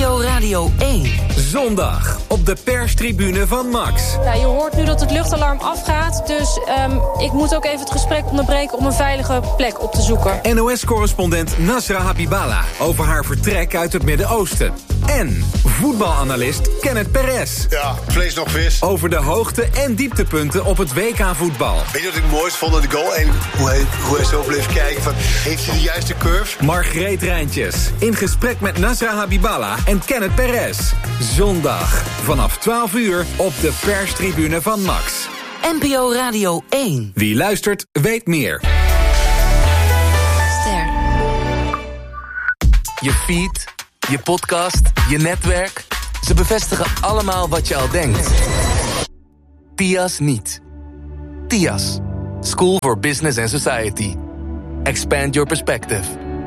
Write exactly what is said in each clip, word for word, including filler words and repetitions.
O Radio één. Zondag op de perstribune van Max. Ja, je hoort nu dat het luchtalarm afgaat. Dus um, ik moet ook even het gesprek onderbreken om een veilige plek op te zoeken. N O S-correspondent Nasra Habiballa over haar vertrek uit het Midden-Oosten. En voetbalanalist Kenneth Perez. Ja, vlees nog vis. Over de hoogte- en dieptepunten op het W K-voetbal. Weet je wat ik het mooist vond aan de goal? En hoe hij, hoe hij zo bleef kijken van, heeft hij de juiste curve? Margreet Rijntjes in gesprek met Nasra Habiballa en Kenneth Perez. Zondag vanaf twaalf uur op de perstribune van Max. N P O Radio één. Wie luistert, weet meer. Ster. Je feed, je podcast, je netwerk. Ze bevestigen allemaal wat je al denkt. T I A S niet. T I A S. School for Business and Society. Expand your perspective.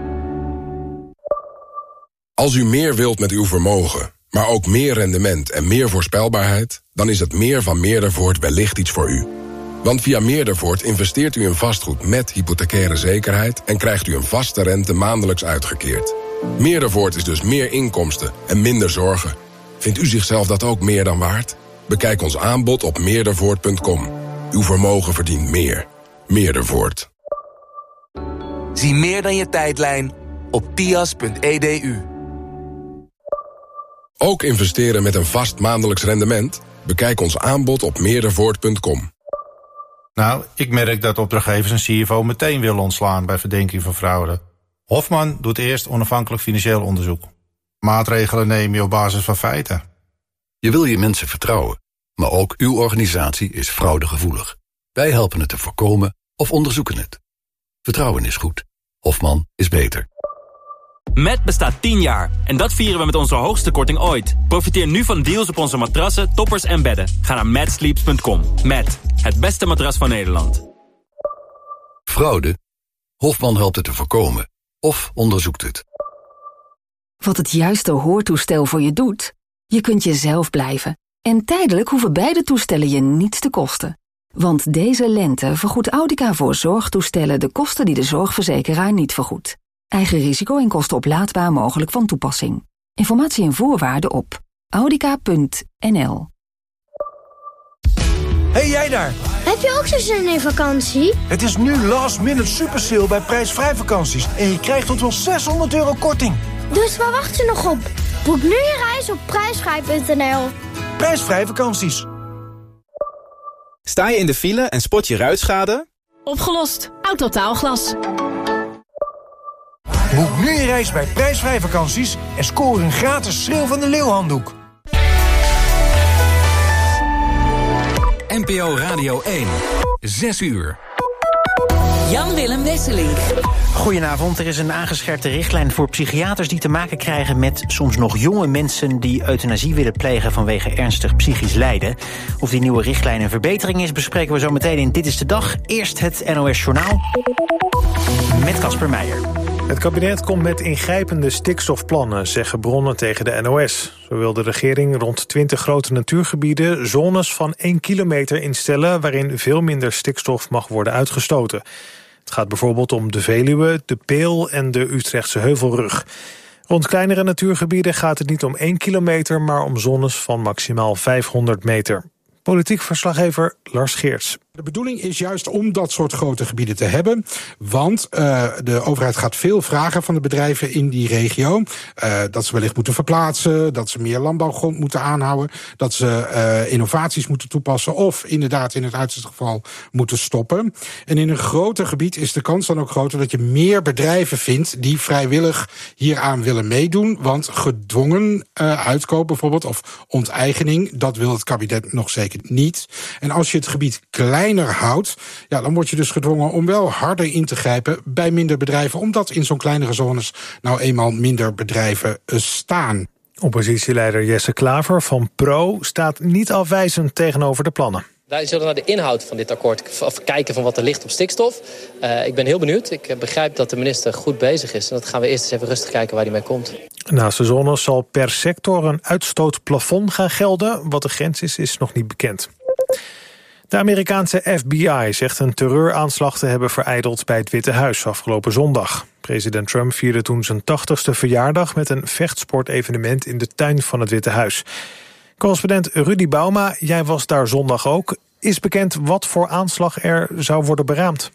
Als u meer wilt met uw vermogen, maar ook meer rendement en meer voorspelbaarheid, dan is het meer van Meerdervoort wellicht iets voor u. Want via Meerdervoort investeert u in vastgoed met hypothecaire zekerheid en krijgt u een vaste rente maandelijks uitgekeerd. Meerdervoort is dus meer inkomsten en minder zorgen. Vindt u zichzelf dat ook meer dan waard? Bekijk ons aanbod op meerdervoort punt com. Uw vermogen verdient meer. Meerdervoort. Zie meer dan je tijdlijn op tias punt e d u. Ook investeren met een vast maandelijks rendement? Bekijk ons aanbod op meerdervoort punt com. Nou, ik merk dat opdrachtgevers een C F O meteen willen ontslaan bij verdenking van fraude. Hofman doet eerst onafhankelijk financieel onderzoek. Maatregelen neem je op basis van feiten. Je wil je mensen vertrouwen, maar ook uw organisatie is fraudegevoelig. Wij helpen het te voorkomen of onderzoeken het. Vertrouwen is goed. Hofman is beter. Met bestaat tien jaar en dat vieren we met onze hoogste korting ooit. Profiteer nu van deals op onze matrassen, toppers en bedden. Ga naar mat sleeps punt com. Mat, het beste matras van Nederland. Fraude? Hofman helpt het te voorkomen of onderzoekt het. Wat het juiste hoortoestel voor je doet? Je kunt jezelf blijven. En tijdelijk hoeven beide toestellen je niets te kosten. Want deze lente vergoedt Audica voor zorgtoestellen de kosten die de zorgverzekeraar niet vergoedt. Eigen risico en kosten oplaadbaar mogelijk van toepassing. Informatie en voorwaarden op audica punt n l. Hey jij daar! Heb je ook zo'n zin in vakantie? Het is nu last minute super sale bij prijsvrij vakanties. En je krijgt tot wel zeshonderd euro korting. Dus waar wacht je nog op? Boek nu je reis op prijsvrij punt n l. Prijsvrij vakanties. Sta je in de file en spot je ruitschade? Opgelost. Autotaalglas. Boek nu je reis bij prijsvrij vakanties en score een gratis Schreeuw van de Leeuw handdoek. N P O Radio één. Zes uur. Jan-Willem Wesseling. Goedenavond, er is een aangescherpte richtlijn voor psychiaters die te maken krijgen met soms nog jonge mensen die euthanasie willen plegen vanwege ernstig psychisch lijden. Of die nieuwe richtlijn een verbetering is, bespreken we zo meteen in Dit is de Dag. Eerst het N O S Journaal met Casper Meijer. Het kabinet komt met ingrijpende stikstofplannen, zeggen bronnen tegen de N O S. Zo wil de regering rond twintig grote natuurgebieden zones van één kilometer instellen waarin veel minder stikstof mag worden uitgestoten. Het gaat bijvoorbeeld om de Veluwe, de Peel en de Utrechtse Heuvelrug. Rond kleinere natuurgebieden gaat het niet om één kilometer, maar om zones van maximaal vijfhonderd meter. Politiek verslaggever Lars Geerts. De bedoeling is juist om dat soort grote gebieden te hebben. Want uh, de overheid gaat veel vragen van de bedrijven in die regio. Uh, dat ze wellicht moeten verplaatsen, dat ze meer landbouwgrond moeten aanhouden, dat ze uh, innovaties moeten toepassen of inderdaad in het uiterste geval moeten stoppen. En in een groter gebied is de kans dan ook groter dat je meer bedrijven vindt die vrijwillig hieraan willen meedoen. Want gedwongen uh, uitkoop bijvoorbeeld of onteigening, dat wil het kabinet nog zeker niet. En als je het gebied klein kleiner houdt, ja, dan word je dus gedwongen om wel harder in te grijpen bij minder bedrijven, omdat in zo'n kleinere zones nou eenmaal minder bedrijven staan. Oppositieleider Jesse Klaver van Pro staat niet afwijzend tegenover de plannen. Wij zullen naar de inhoud van dit akkoord of kijken van wat er ligt op stikstof. Uh, ik ben heel benieuwd. Ik begrijp dat de minister goed bezig is. En dat gaan we eerst eens even rustig kijken waar hij mee komt. Naast de zones zal per sector een uitstootplafond gaan gelden. Wat de grens is, is nog niet bekend. De Amerikaanse F B I zegt een terreuraanslag te hebben verijdeld bij het Witte Huis afgelopen zondag. President Trump vierde toen zijn tachtigste verjaardag met een vechtsportevenement in de tuin van het Witte Huis. Correspondent Rudy Bauma, jij was daar zondag ook. Is bekend wat voor aanslag er zou worden beraamd?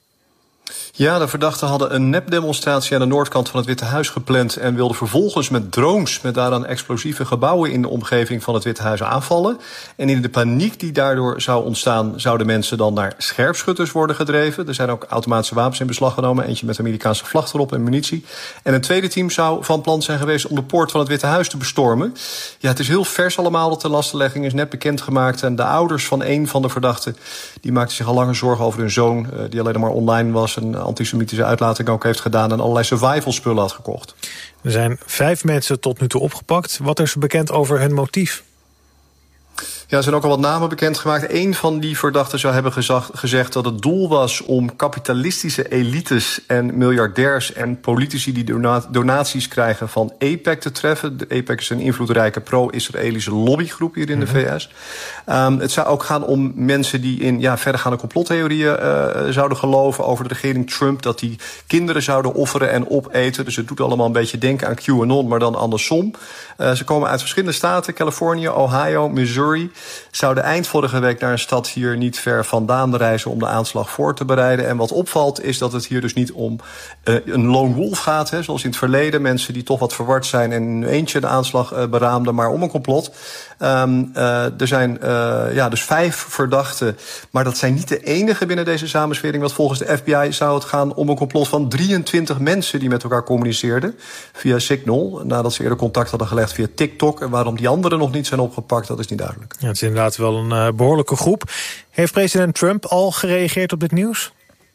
Ja, de verdachten hadden een nepdemonstratie aan de noordkant van het Witte Huis gepland en wilden vervolgens met drones met daaraan explosieve gebouwen in de omgeving van het Witte Huis aanvallen. En in de paniek die daardoor zou ontstaan, zouden mensen dan naar scherpschutters worden gedreven. Er zijn ook automatische wapens in beslag genomen, eentje met Amerikaanse vlag erop en munitie. En een tweede team zou van plan zijn geweest om de poort van het Witte Huis te bestormen. Ja, het is heel vers allemaal, dat de lastenlegging is net bekendgemaakt. En de ouders van een van de verdachten, die maakten zich al langer zorgen over hun zoon, die alleen maar online was en antisemitische uitlating ook heeft gedaan en allerlei survival spullen had gekocht. Er zijn vijf mensen tot nu toe opgepakt. Wat is bekend over hun motief? Ja, er zijn ook al wat namen bekendgemaakt. Eén van die verdachten zou hebben gezag, gezegd dat het doel was om kapitalistische elites en miljardairs en politici die dona- donaties krijgen van AIPAC te treffen. De AIPAC is een invloedrijke pro-Israëlische lobbygroep hier in de V S. Um, het zou ook gaan om mensen die in ja, verdergaande complottheorieën uh, zouden geloven over de regering Trump, dat die kinderen zouden offeren en opeten. Dus het doet allemaal een beetje denken aan QAnon, maar dan andersom. Uh, ze komen uit verschillende staten, Californië, Ohio, Missouri. Zouden eind vorige week naar een stad hier niet ver vandaan reizen om de aanslag voor te bereiden. En wat opvalt is dat het hier dus niet om uh, een lone wolf gaat, hè, zoals in het verleden. Mensen die toch wat verward zijn en in eentje de aanslag uh, beraamden, maar om een complot. Um, uh, er zijn uh, ja, dus vijf verdachten, maar dat zijn niet de enige binnen deze samenswering. Want volgens de F B I zou het gaan om een complot van drieëntwintig mensen die met elkaar communiceerden via Signal, nadat ze eerder contact hadden gelegd via TikTok. En waarom die anderen nog niet zijn opgepakt, dat is niet duidelijk. Ja, het is inderdaad wel een uh, behoorlijke groep. Heeft president Trump al gereageerd op dit nieuws?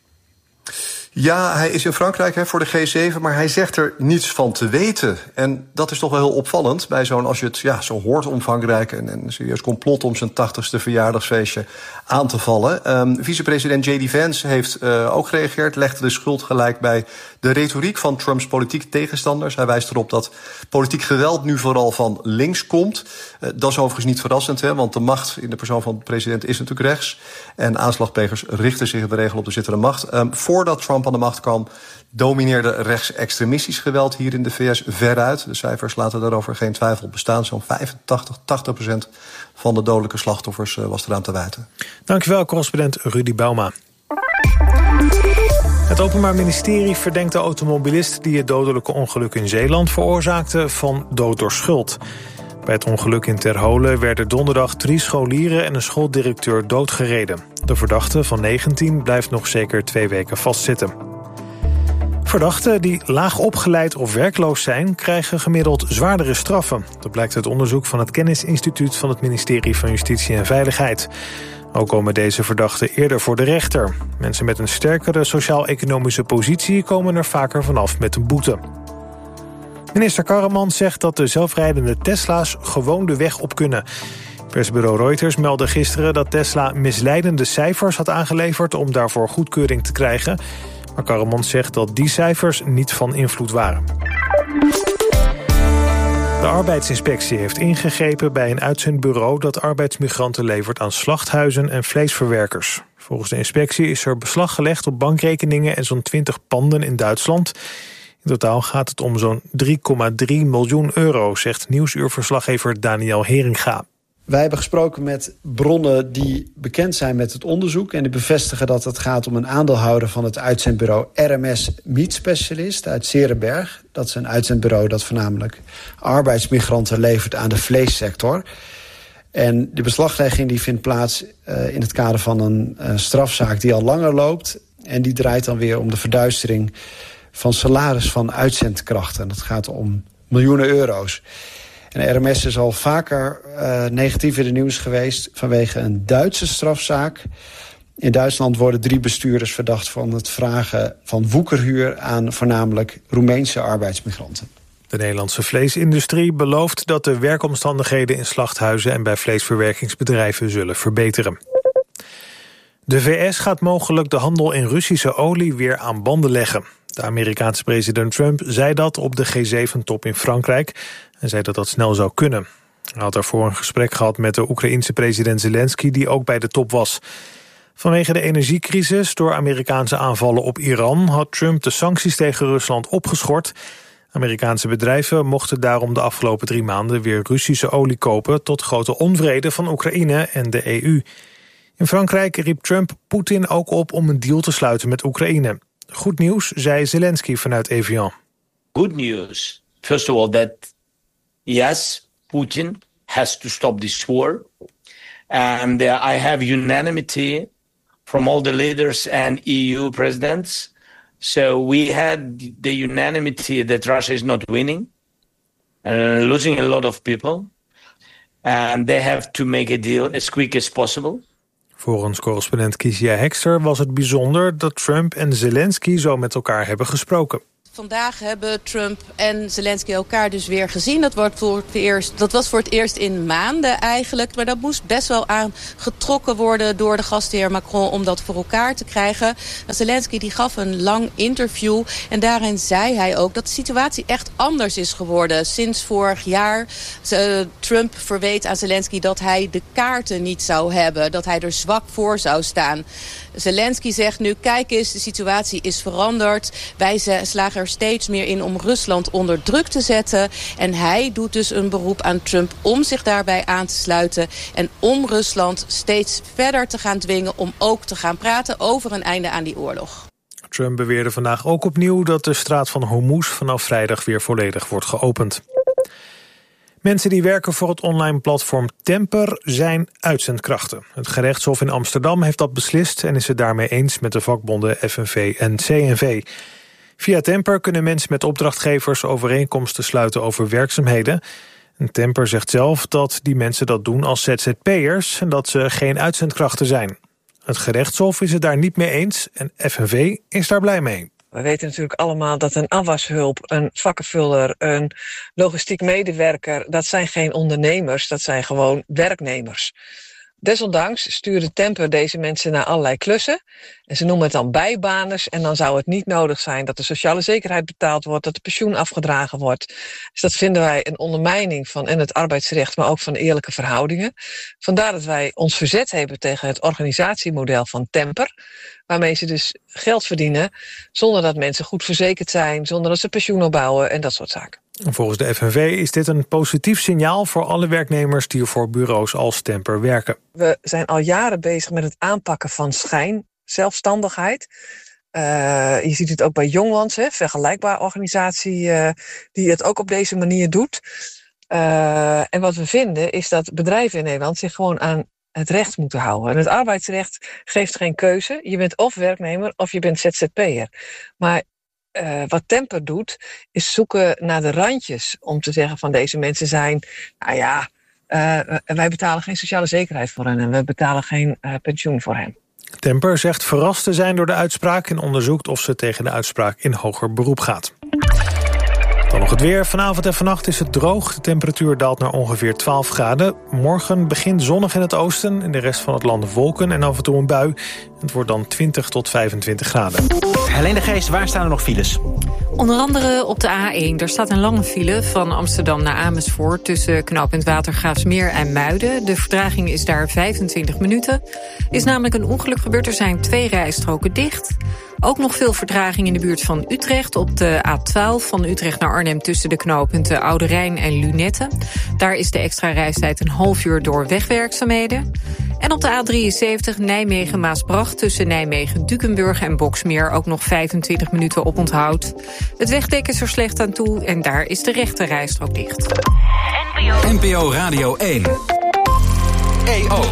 Ja, hij is in Frankrijk hè, voor de G zeven, maar hij zegt er niets van te weten. En dat is toch wel heel opvallend bij zo'n, als je het ja, zo hoort, omvangrijk en, en serieus complot om zijn tachtigste verjaardagsfeestje aan te vallen. Um, vicepresident J D Vance heeft uh, ook gereageerd, legde de schuld gelijk bij de retoriek van Trumps politieke tegenstanders. Hij wijst erop dat politiek geweld nu vooral van links komt. Uh, dat is overigens niet verrassend, hè, want de macht in de persoon van de president is natuurlijk rechts. En aanslagplegers richten zich in de regel op de zittende macht. Um, voordat Trump aan de macht kwam, domineerde rechtsextremistisch geweld hier in de V S veruit. De cijfers laten daarover geen twijfel bestaan. Zo'n vijfentachtig, tachtig procent van de dodelijke slachtoffers uh, was eraan te wijten. Dankjewel, correspondent Rudy Bauma. Het Openbaar Ministerie verdenkt de automobilist die het dodelijke ongeluk in Zeeland veroorzaakte van dood door schuld. Bij het ongeluk in Terholen werden donderdag drie scholieren en een schooldirecteur doodgereden. De verdachte van negentien blijft nog zeker twee weken vastzitten. Verdachten die laag opgeleid of werkloos zijn, krijgen gemiddeld zwaardere straffen. Dat blijkt uit onderzoek van het Kennisinstituut van het ministerie van Justitie en Veiligheid. Ook komen deze verdachten eerder voor de rechter. Mensen met een sterkere sociaal-economische positie komen er vaker vanaf met een boete. Minister Karremans zegt dat de zelfrijdende Tesla's gewoon de weg op kunnen. Persbureau Reuters meldde gisteren dat Tesla misleidende cijfers had aangeleverd om daarvoor goedkeuring te krijgen. Maar Karremans zegt dat die cijfers niet van invloed waren. De arbeidsinspectie heeft ingegrepen bij een uitzendbureau dat arbeidsmigranten levert aan slachthuizen en vleesverwerkers. Volgens de inspectie is er beslag gelegd op bankrekeningen en zo'n twintig panden in Duitsland. In totaal gaat het om zo'n drie komma drie miljoen euro, zegt Nieuwsuur-verslaggever Daniel Heringa. Wij hebben gesproken met bronnen die bekend zijn met het onderzoek en die bevestigen dat het gaat om een aandeelhouder van het uitzendbureau R M S Meat Specialist uit Serenberg. Dat is een uitzendbureau dat voornamelijk arbeidsmigranten levert aan de vleessector. En de beslaglegging die vindt plaats uh, in het kader van een uh, strafzaak die al langer loopt. En die draait dan weer om de verduistering van salaris van uitzendkrachten. Dat gaat om miljoenen euro's. En R M S is al vaker uh, negatief in het nieuws geweest vanwege een Duitse strafzaak. In Duitsland worden drie bestuurders verdacht van het vragen van woekerhuur aan voornamelijk Roemeense arbeidsmigranten. De Nederlandse vleesindustrie belooft dat de werkomstandigheden in slachthuizen en bij vleesverwerkingsbedrijven zullen verbeteren. De V S gaat mogelijk de handel in Russische olie weer aan banden leggen. De Amerikaanse president Trump zei dat op de G zeven top in Frankrijk en zei dat dat snel zou kunnen. Hij had daarvoor een gesprek gehad met de Oekraïense president Zelensky, die ook bij de top was. Vanwege de energiecrisis door Amerikaanse aanvallen op Iran had Trump de sancties tegen Rusland opgeschort. Amerikaanse bedrijven mochten daarom de afgelopen drie maanden weer Russische olie kopen, tot grote onvrede van Oekraïne en de E U. In Frankrijk riep Trump Poetin ook op om een deal te sluiten met Oekraïne. Goed nieuws, zei Zelensky vanuit Evian. Good news. First of all, that yes, Putin has to stop this war. And uh, I have unanimity from all the leaders and E U presidents. So we had the unanimity that Russia is not winning and losing a lot of people. And they have to make a deal as quick as possible. Volgens correspondent Kizia Hekster was het bijzonder dat Trump en Zelensky zo met elkaar hebben gesproken. Vandaag hebben Trump en Zelensky elkaar dus weer gezien. Dat, wordt voor het eerst, dat was voor het eerst in maanden eigenlijk. Maar dat moest best wel aangetrokken worden door de gastheer Macron om dat voor elkaar te krijgen. Zelensky die gaf een lang interview en daarin zei hij ook dat de situatie echt anders is geworden. Sinds vorig jaar uh, Trump verweet aan Zelensky dat hij de kaarten niet zou hebben. Dat hij er zwak voor zou staan. Zelensky zegt nu, kijk eens, de situatie is veranderd. Wij slagen er steeds meer in om Rusland onder druk te zetten. En hij doet dus een beroep aan Trump om zich daarbij aan te sluiten. En om Rusland steeds verder te gaan dwingen om ook te gaan praten over een einde aan die oorlog. Trump beweerde vandaag ook opnieuw dat de straat van Hormuz vanaf vrijdag weer volledig wordt geopend. Mensen die werken voor het online platform Temper zijn uitzendkrachten. Het gerechtshof in Amsterdam heeft dat beslist en is het daarmee eens met de vakbonden F N V en C N V. Via Temper kunnen mensen met opdrachtgevers overeenkomsten sluiten over werkzaamheden. En Temper zegt zelf dat die mensen dat doen als Z Z P'ers en dat ze geen uitzendkrachten zijn. Het gerechtshof is het daar niet mee eens en F N V is daar blij mee. We weten natuurlijk allemaal dat een afwashulp, een vakkenvuller, een logistiek medewerker, dat zijn geen ondernemers, dat zijn gewoon werknemers. Desondanks stuurde Temper deze mensen naar allerlei klussen. En ze noemen het dan bijbaners. En dan zou het niet nodig zijn dat de sociale zekerheid betaald wordt, dat de pensioen afgedragen wordt. Dus dat vinden wij een ondermijning van en het arbeidsrecht, maar ook van eerlijke verhoudingen. Vandaar dat wij ons verzet hebben tegen het organisatiemodel van Temper. Waarmee ze dus geld verdienen zonder dat mensen goed verzekerd zijn, zonder dat ze pensioen opbouwen en dat soort zaken. Volgens de F N V is dit een positief signaal voor alle werknemers die voor bureaus als Temper werken. We zijn al jaren bezig met het aanpakken van schijnzelfstandigheid. Uh, je ziet het ook bij Jongmans, hè, vergelijkbare organisatie uh, die het ook op deze manier doet. Uh, en wat we vinden is dat bedrijven in Nederland zich gewoon aan het recht moeten houden. En het arbeidsrecht geeft geen keuze. Je bent of werknemer of je bent Z Z P'er. Maar Uh, wat Temper doet, is zoeken naar de randjes om te zeggen van deze mensen zijn, nou ja, uh, wij betalen geen sociale zekerheid voor hen en we betalen geen uh, pensioen voor hen. Temper zegt verrast te zijn door de uitspraak en onderzoekt of ze tegen de uitspraak in hoger beroep gaat. Dan nog het weer. Vanavond en vannacht is het droog. De temperatuur daalt naar ongeveer twaalf graden. Morgen begint zonnig in het oosten. In de rest van het land wolken en af en toe een bui. Het wordt dan twintig tot vijfentwintig graden. Helene Geest, waar staan er nog files? Onder andere op de A één. Er staat een lange file van Amsterdam naar Amersfoort tussen knooppunt Watergraafsmeer en Muiden. De vertraging is daar vijfentwintig minuten. Is namelijk een ongeluk gebeurd. Er zijn twee rijstroken dicht. Ook nog veel vertraging in de buurt van Utrecht. Op de A twaalf van Utrecht naar Arnhem tussen de knooppunten Oude Rijn en Lunetten. Daar is de extra reistijd een half uur door wegwerkzaamheden. En op de A drieënzeventig Nijmegen-Maasbracht tussen Nijmegen-Dukenburg en Boksmeer ook nog vijfentwintig minuten op onthoud. Het wegdek is er slecht aan toe en daar is de rechte rijstrook dicht. N P O Radio één. E O.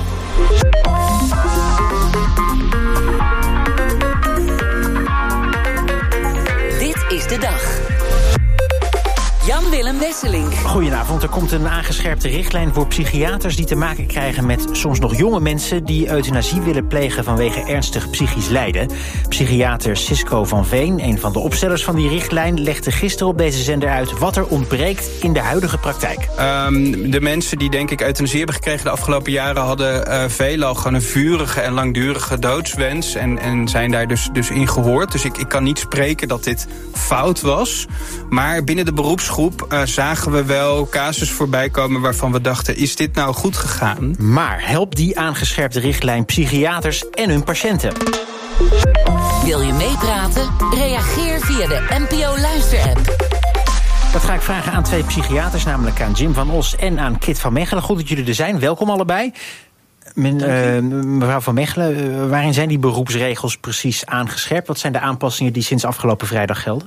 Dit is de dag. Jan-Willem Wesseling. Goedenavond. Er komt een aangescherpte richtlijn voor psychiaters die te maken krijgen met soms nog jonge mensen die euthanasie willen plegen vanwege ernstig psychisch lijden. Psychiater Sisko van Veen, een van de opstellers van die richtlijn, legde gisteren op deze zender uit wat er ontbreekt in de huidige praktijk. Um, de mensen die denk ik euthanasie hebben gekregen de afgelopen jaren hadden uh, veelal gewoon een vurige en langdurige doodswens en, en zijn daar dus, dus in gehoord. Dus ik, ik kan niet spreken dat dit fout was. Maar binnen de beroepsgroep groep uh, zagen we wel casus voorbij komen waarvan we dachten, is dit nou goed gegaan? Maar helpt die aangescherpte richtlijn psychiaters en hun patiënten? Wil je meepraten? Reageer via de N P O Luister-app. Dat ga ik vragen aan twee psychiaters, namelijk aan Jim van Os en aan Kit van Mechelen. Goed dat jullie er zijn. Welkom allebei. Men, uh, mevrouw van Mechelen, uh, waarin zijn die beroepsregels precies aangescherpt? Wat zijn de aanpassingen die sinds afgelopen vrijdag gelden?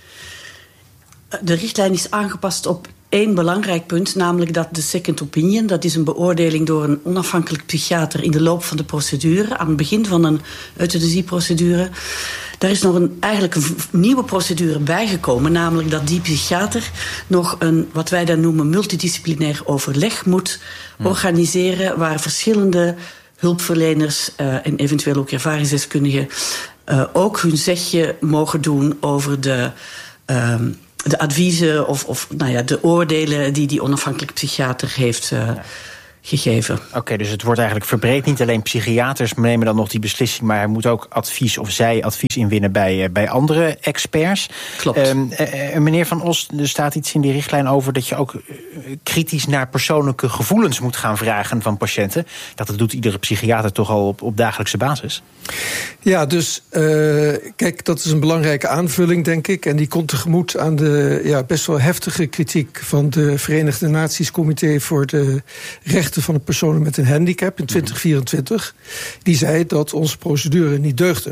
De richtlijn is aangepast op één belangrijk punt, namelijk dat de second opinion, dat is een beoordeling door een onafhankelijk psychiater in de loop van de procedure, aan het begin van een euthanasieprocedure. Daar is nog een, eigenlijk een nieuwe procedure bijgekomen, namelijk dat die psychiater nog een, wat wij dan noemen, multidisciplinair overleg moet hm. organiseren, waar verschillende hulpverleners uh, en eventueel ook ervaringsdeskundigen uh, ook hun zegje mogen doen over de Uh, de adviezen of, of nou ja, de oordelen die die onafhankelijke psychiater heeft uh, ja. gegeven. Oké, okay, dus het wordt eigenlijk verbreed. Niet alleen psychiaters nemen dan nog die beslissing, maar hij moet ook advies of zij advies inwinnen bij, uh, bij andere experts. Klopt. Uh, uh, meneer Van Os, er staat iets in die richtlijn over dat je ook uh, kritisch naar persoonlijke gevoelens moet gaan vragen van patiënten. Dat, dat doet iedere psychiater toch al op, op dagelijkse basis. Ja, dus uh, kijk, dat is een belangrijke aanvulling, denk ik. En die komt tegemoet aan de ja, best wel heftige kritiek van de Verenigde Naties Comité voor de Rechten van de Personen met een Handicap in twintig vierentwintig. Die zei dat onze procedure niet deugde.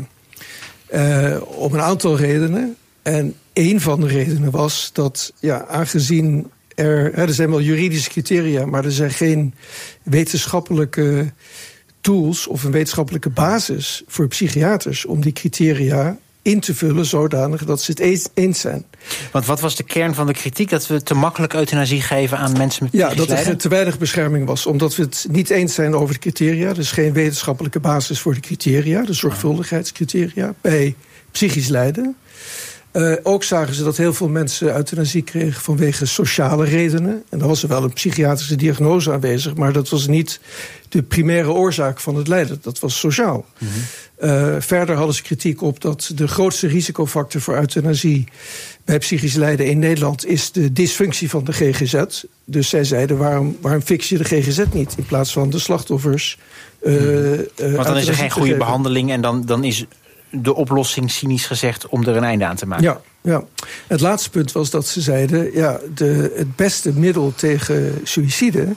Uh, om een aantal redenen. En één van de redenen was dat, ja, aangezien er, er zijn wel juridische criteria, maar er zijn geen wetenschappelijke tools of een wetenschappelijke basis voor psychiaters om die criteria in te vullen zodanig dat ze het eens zijn. Want wat was de kern van de kritiek? Dat we te makkelijk euthanasie geven aan mensen met psychisch lijden? Ja, dat er te weinig bescherming was. Omdat we het niet eens zijn over de criteria. Er is geen wetenschappelijke basis voor de criteria, de zorgvuldigheidscriteria bij psychisch lijden. Uh, ook zagen ze dat heel veel mensen euthanasie kregen vanwege sociale redenen. En dan was er wel een psychiatrische diagnose aanwezig, maar dat was niet de primaire oorzaak van het lijden. Dat was sociaal. Mm-hmm. Uh, verder hadden ze kritiek op dat de grootste risicofactor voor euthanasie bij psychisch lijden in Nederland is de dysfunctie van de G G Z. Dus zij zeiden, waarom, waarom fix je de G G Z niet in plaats van de slachtoffers? Uh, mm-hmm. uh, Want dan is er geen goede behandeling en dan, dan is de oplossing, cynisch gezegd, om er een einde aan te maken. Ja, ja. Het laatste punt was dat ze zeiden, ja, de, het beste middel tegen suïcide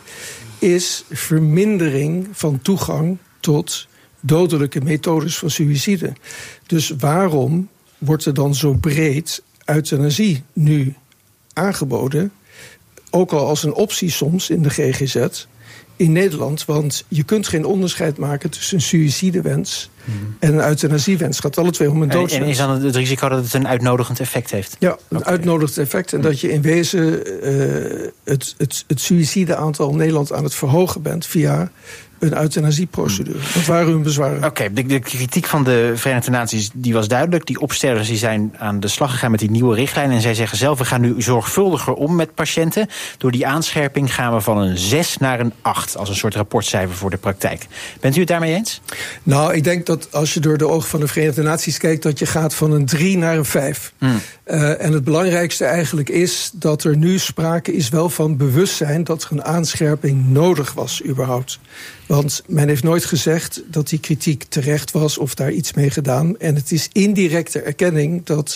is vermindering van toegang tot dodelijke methodes van suïcide. Dus waarom wordt er dan zo breed euthanasie nu aangeboden, ook al als een optie soms in de G G Z in Nederland? Want je kunt geen onderscheid maken tussen een suïcidewens hmm. en een euthanasiewens. Het gaat alle twee om een doodswens. En is dan het risico dat het een uitnodigend effect heeft? Ja, een okay. uitnodigend effect. En hmm. dat je in wezen uh, het, het, het suïcideaantal in Nederland aan het verhogen bent via een euthanasieprocedure. Dat waren hun bezwaren. Oké, okay, de, de kritiek van de Verenigde Naties die was duidelijk. Die opstellers die zijn aan de slag gegaan met die nieuwe richtlijn. En zij zeggen zelf, we gaan nu zorgvuldiger om met patiënten. Door die aanscherping gaan we van een zes naar een acht. Als een soort rapportcijfer voor de praktijk. Bent u het daarmee eens? Nou, ik denk dat als je door de ogen van de Verenigde Naties kijkt, dat je gaat van een drie naar een vijf. Mm. Uh, en het belangrijkste eigenlijk is dat er nu sprake is wel van bewustzijn dat er een aanscherping nodig was überhaupt. Want men heeft nooit gezegd dat die kritiek terecht was of daar iets mee gedaan. En het is indirecte erkenning dat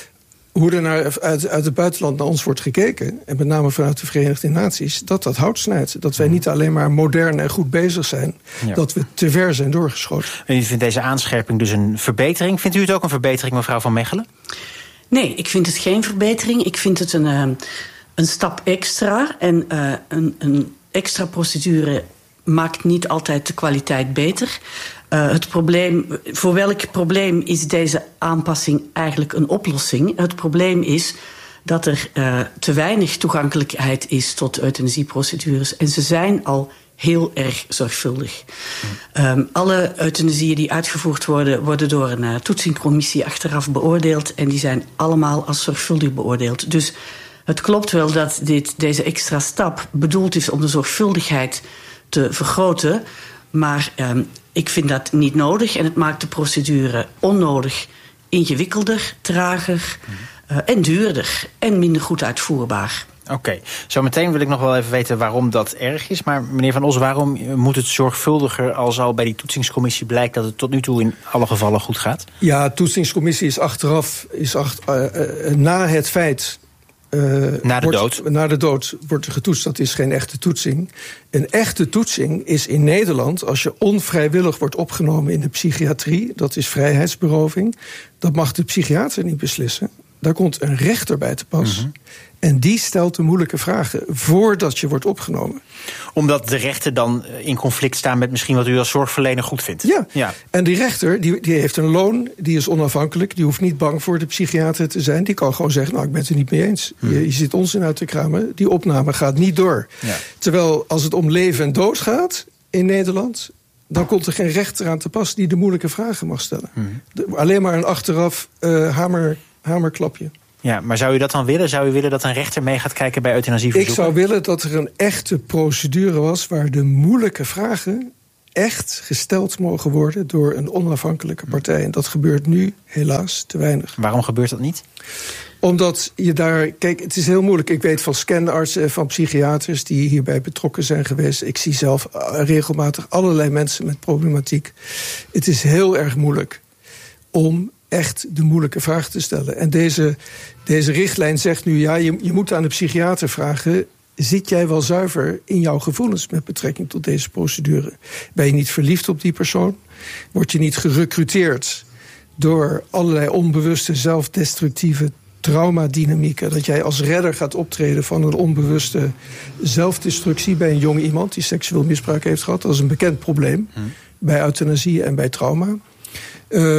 hoe er naar, uit, uit het buitenland naar ons wordt gekeken, en met name vanuit de Verenigde Naties, dat dat hout snijdt. Dat wij niet alleen maar modern en goed bezig zijn, ja. dat we te ver zijn doorgeschoten. En u vindt deze aanscherping dus een verbetering. Vindt u het ook een verbetering, mevrouw Van Mechelen? Nee, ik vind het geen verbetering. Ik vind het een, uh, een stap extra. En uh, een, een extra procedure maakt niet altijd de kwaliteit beter. Uh, het probleem, voor welk probleem is deze aanpassing eigenlijk een oplossing? Het probleem is dat er uh, te weinig toegankelijkheid is tot euthanasieprocedures. En ze zijn al heel erg zorgvuldig. Mm. Um, alle euthanasieën die uitgevoerd worden, worden door een uh, toetsingscommissie achteraf beoordeeld. En die zijn allemaal als zorgvuldig beoordeeld. Dus het klopt wel dat dit, deze extra stap bedoeld is om de zorgvuldigheid te vergroten. Maar um, ik vind dat niet nodig en het maakt de procedure onnodig ingewikkelder, trager uh, en duurder en minder goed uitvoerbaar. Oké, okay. Zometeen wil ik nog wel even weten waarom dat erg is. Maar meneer Van Os, waarom moet het zorgvuldiger als al bij die toetsingscommissie blijkt dat het tot nu toe in alle gevallen goed gaat? Ja, de toetsingscommissie is achteraf, is ach, uh, uh, na het feit... Uh, na de wordt, dood? Na de dood wordt er getoetst. Dat is geen echte toetsing. Een echte toetsing is in Nederland als je onvrijwillig wordt opgenomen in de psychiatrie. Dat is vrijheidsberoving. Dat mag de psychiater niet beslissen. Daar komt een rechter bij te pas. Mm-hmm. En die stelt de moeilijke vragen voordat je wordt opgenomen. Omdat de rechten dan in conflict staan met misschien wat u als zorgverlener goed vindt. Ja, ja. En die rechter die, die heeft een loon, die is onafhankelijk. Die hoeft niet bang voor de psychiater te zijn. Die kan gewoon zeggen, nou, ik ben het er niet mee eens. Hmm. Je, je zit onzin uit te kramen. Die opname gaat niet door. Ja. Terwijl als het om leven en dood gaat in Nederland, dan komt er geen rechter aan te pas die de moeilijke vragen mag stellen. Hmm. De, alleen maar een achteraf uh, hamer, hamerklapje. Ja, maar zou u dat dan willen? Zou u willen dat een rechter mee gaat kijken bij euthanasieverzoeken? Ik zou willen dat er een echte procedure was waar de moeilijke vragen echt gesteld mogen worden door een onafhankelijke partij. En dat gebeurt nu helaas te weinig. Waarom gebeurt dat niet? Omdat je daar... Kijk, het is heel moeilijk. Ik weet van scanartsen en van psychiaters die hierbij betrokken zijn geweest. Ik zie zelf regelmatig allerlei mensen met problematiek. Het is heel erg moeilijk om echt de moeilijke vraag te stellen. En deze, deze richtlijn zegt nu, ja, je, je moet aan de psychiater vragen, zit jij wel zuiver in jouw gevoelens met betrekking tot deze procedure? Ben je niet verliefd op die persoon? Word je niet gerecruiteerd door allerlei onbewuste, zelfdestructieve traumadynamieken, dat jij als redder gaat optreden van een onbewuste zelfdestructie bij een jong iemand die seksueel misbruik heeft gehad? Dat is een bekend probleem hmm. bij euthanasie en bij trauma. Uh,